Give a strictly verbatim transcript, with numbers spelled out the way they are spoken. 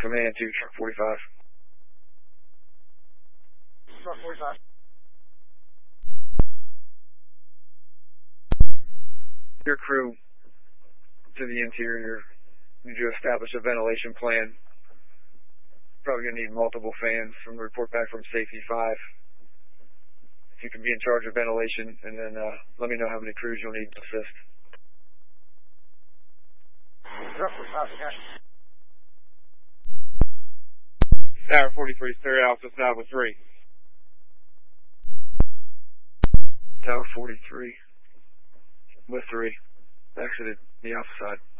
Command to Truck forty-five. Truck forty-five. Your crew to the interior. Need to establish a ventilation plan. Probably going to need multiple fans from the report back from Safety five. If you can be in charge of ventilation, and then uh, let me know how many crews you'll need to assist. Truck forty-five, yeah. Tower forty-three, stereo Alpha South with three. Tower forty-three with three. Exited the Alpha side.